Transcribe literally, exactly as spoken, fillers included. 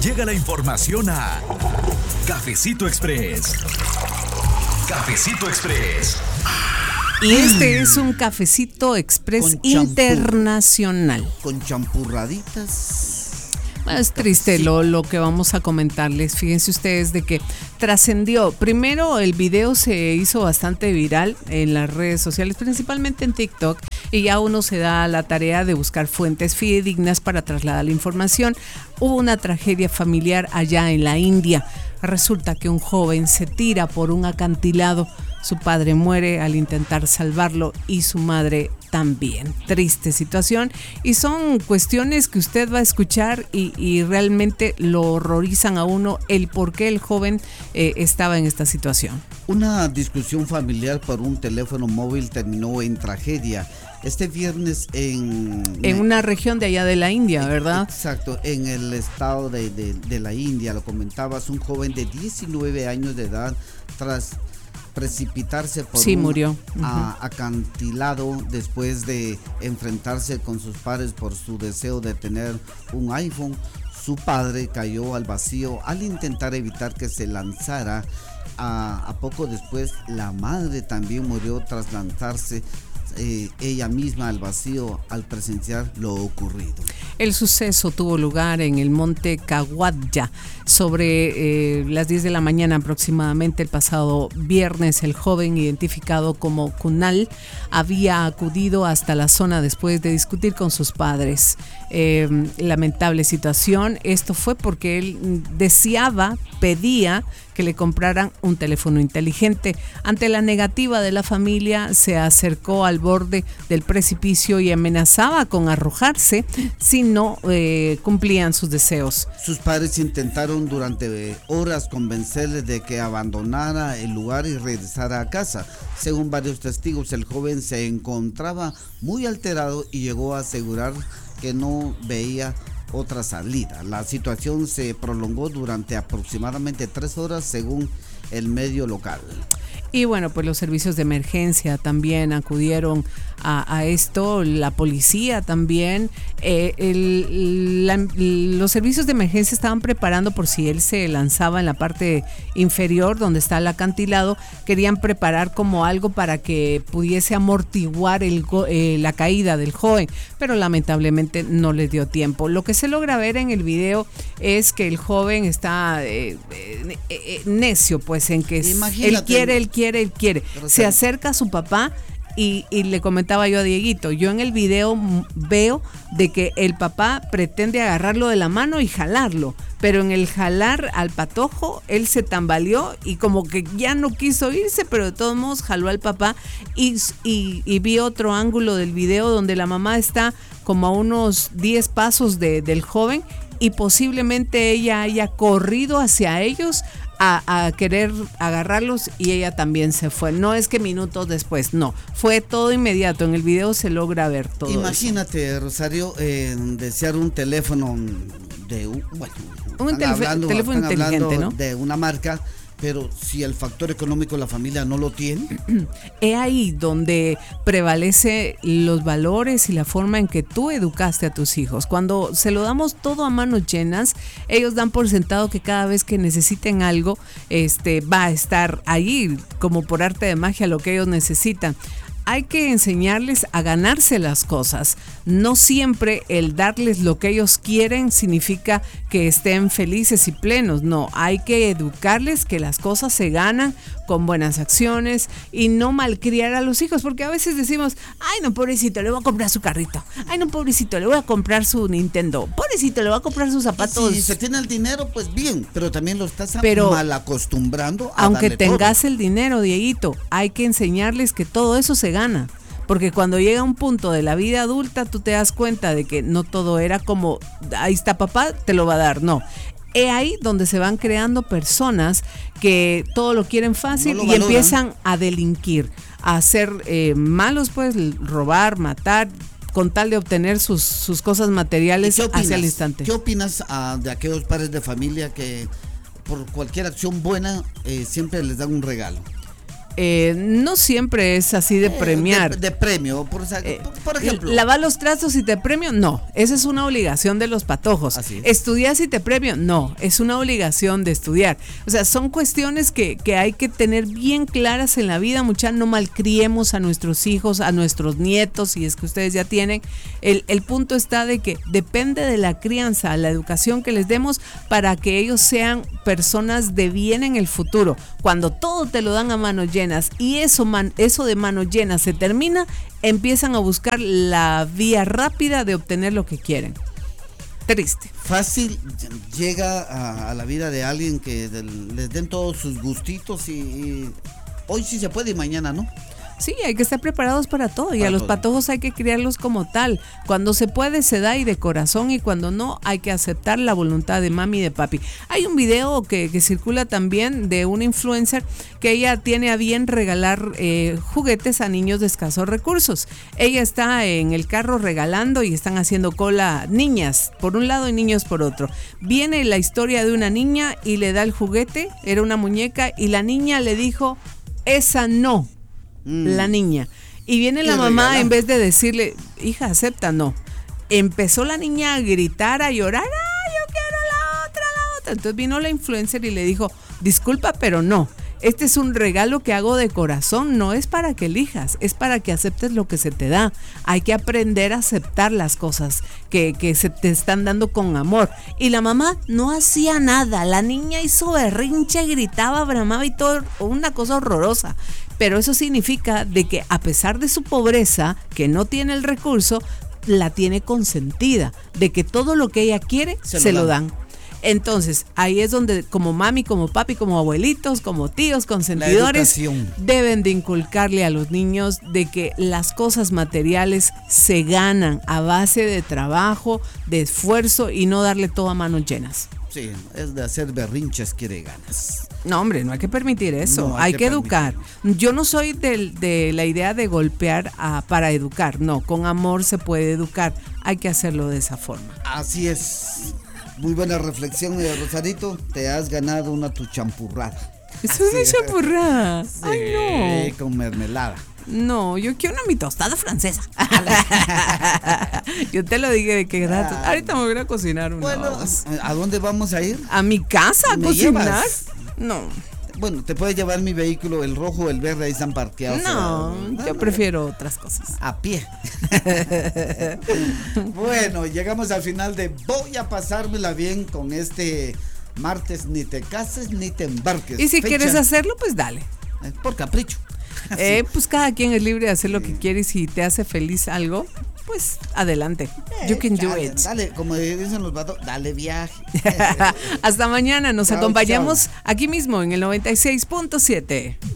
llega la información a Cafecito Express. Cafecito Express. Y este es un Cafecito Express internacional. Con champurraditas. Es triste lo, lo que vamos a comentarles. Fíjense ustedes de que trascendió. Primero, el video se hizo bastante viral en las redes sociales, principalmente en TikTok, y ya uno se da la tarea de buscar fuentes fidedignas para trasladar la información. Hubo una tragedia familiar allá en la India. Resulta que un joven se tira por un acantilado. Su padre muere al intentar salvarlo y su madre también. Triste situación, y son cuestiones que usted va a escuchar y, y realmente lo horrorizan a uno el por qué el joven eh, estaba en esta situación. Una discusión familiar por un teléfono móvil terminó en tragedia. Este viernes en... En una región de allá de la India, ¿verdad? Exacto, en el estado de, de, de la India, lo comentabas, un joven de diecinueve años de edad, tras precipitarse por sí, un murió. Uh-huh. a, acantilado después de enfrentarse con sus padres por su deseo de tener un iPhone. Su padre cayó al vacío al intentar evitar que se lanzara. A, a poco después, la madre también murió tras lanzarse Eh, ella misma al vacío al presenciar lo ocurrido. El suceso tuvo lugar en el monte Kawadja sobre eh, las diez de la mañana aproximadamente el pasado viernes. El joven, identificado como Kunal, había acudido hasta la zona después de discutir con sus padres. Eh, lamentable situación. Esto fue porque él deseaba, pedía que le compraran un teléfono inteligente. Ante la negativa de la familia, se acercó al borde del precipicio y amenazaba con arrojarse si no eh, cumplían sus deseos. Sus padres intentaron durante horas convencerle de que abandonara el lugar y regresara a casa. Según varios testigos, el joven se encontraba muy alterado y llegó a asegurar que no veía otra salida. La situación se prolongó durante aproximadamente tres horas según el medio local. Y bueno, pues los servicios de emergencia también acudieron a, a esto, la policía también. Eh, el, la, los servicios de emergencia estaban preparando por si él se lanzaba en la parte inferior donde está el acantilado. Querían preparar como algo para que pudiese amortiguar el, eh, la caída del joven, pero lamentablemente no les dio tiempo. Lo que se logra ver en el video es que el joven está eh, eh, eh, necio, pues en que Imagínate. él quiere, él quiere, él quiere. Se acerca a su papá. Y, y le comentaba yo a Dieguito, yo en el video veo de que el papá pretende agarrarlo de la mano y jalarlo, pero en el jalar al patojo, él se tambaleó y como que ya no quiso irse, pero de todos modos jaló al papá y, y, y vi otro ángulo del video donde la mamá está como a unos diez pasos de, del joven y posiblemente ella haya corrido hacia ellos A, a querer agarrarlos y ella también se fue. No es que minutos después, no, fue todo inmediato. En el video se logra ver todo. Imagínate, eso. Rosario, eh, desear un teléfono de un, bueno, un telef- hablando, teléfono inteligente, ¿no? De una marca, pero si el factor económico de la familia no lo tiene. Es ahí donde prevalece los valores y la forma en que tú educaste a tus hijos. Cuando se lo damos todo a manos llenas, ellos dan por sentado que cada vez que necesiten algo, este, va a estar ahí como por arte de magia lo que ellos necesitan. Hay que enseñarles a ganarse las cosas. No siempre el darles lo que ellos quieren significa que estén felices y plenos. No, hay que educarles que las cosas se ganan con buenas acciones y no malcriar a los hijos, porque a veces decimos, ay no, pobrecito, le voy a comprar su carrito, ay no, pobrecito, le voy a comprar su Nintendo, pobrecito, le voy a comprar sus zapatos. Si se tiene el dinero, pues bien, pero también lo estás pero, mal acostumbrando a aunque darle tengas todo. El dinero, Dieguito, hay que enseñarles que todo eso se gana. Porque cuando llega un punto de la vida adulta, tú te das cuenta de que no todo era como, ahí está papá, te lo va a dar, no. Es ahí donde se van creando personas que todo lo quieren fácil no lo y empiezan a delinquir, a ser eh, malos, pues, robar, matar, con tal de obtener sus, sus cosas materiales hacia el instante. ¿Qué opinas uh, de aquellos padres de familia que por cualquier acción buena eh, siempre les dan un regalo? Eh, no siempre es así de premiar. Eh, de, de premio, por, eh, por ejemplo. ¿Lavar los trastos y te premio? No, esa es una obligación de los patojos. Así es. ¿Estudiar si te premio? No, es una obligación de estudiar. O sea, son cuestiones que, que hay que tener bien claras en la vida, mucha. No malcriemos a nuestros hijos, a nuestros nietos, si es que ustedes ya tienen. El, el punto está de que depende de la crianza, la educación que les demos para que ellos sean personas de bien en el futuro. Cuando todo te lo dan a manos llenas y eso, man, eso de manos llenas se termina, empiezan a buscar la vía rápida de obtener lo que quieren. Triste. Fácil llega a, a la vida de alguien que de, les den todos sus gustitos y, y hoy sí se puede y mañana no. Sí, hay que estar preparados para todo y para a los todo. patojos hay que criarlos como tal. Cuando se puede se da y de corazón, y cuando no hay que aceptar la voluntad de mami y de papi. Hay un video que, que circula también de una influencer que ella tiene a bien regalar eh, juguetes a niños de escasos recursos. Ella está en el carro regalando y están haciendo cola niñas por un lado y niños por otro. Viene la historia de una niña y le da el juguete, era una muñeca, y la niña le dijo, esa no. La niña. Y viene la mamá, regala. En vez de decirle, hija, acepta, no. Empezó la niña a gritar, a llorar, ¡ay, yo quiero la otra, la otra! Entonces vino la influencer y le dijo, disculpa, pero no. Este es un regalo que hago de corazón, no es para que elijas, es para que aceptes lo que se te da. Hay que aprender a aceptar las cosas que, que se te están dando con amor. Y la mamá no hacía nada, la niña hizo berrinche, gritaba, bramaba y todo, una cosa horrorosa. Pero eso significa de que a pesar de su pobreza, que no tiene el recurso, la tiene consentida, de que todo lo que ella quiere se, se lo dan. Entonces, ahí es donde como mami, como papi, como abuelitos, como tíos, consentidores, deben de inculcarle a los niños de que las cosas materiales se ganan a base de trabajo, de esfuerzo y no darle todo a manos llenas. Sí, es de hacer berrinches quiere ganas. No, hombre, no hay que permitir eso, no, hay, hay que, que educar. Yo no soy de, de la idea de golpear a, para educar, no, con amor se puede educar, hay que hacerlo de esa forma. Así es. Muy buena reflexión, Rosarito. Te has ganado una tu champurrada. ¿Es una sí. champurrada? Sí, ay, no. Con mermelada. No, yo quiero una mi tostada francesa. Yo te lo dije de qué rato. Ah, ahorita me voy a cocinar una. Bueno, ¿a dónde vamos a ir? ¿A mi casa a cocinar? Llevas? No. Bueno, te puedes llevar mi vehículo, el rojo o el verde, ahí están parqueados. No, o sea, yo prefiero otras cosas. A pie. Bueno, llegamos al final de Voy a pasármela bien con este martes. Ni te cases ni te embarques. Y si Fecha. quieres hacerlo, pues dale. Por capricho. Eh, pues cada quien es libre de hacer lo que quiere y si te hace feliz algo, pues adelante. Eh, you can dale, do it. Dale, como dicen los vatos, dale viaje. Hasta mañana, nos chao, acompañamos chao. aquí mismo en el noventa y seis punto siete.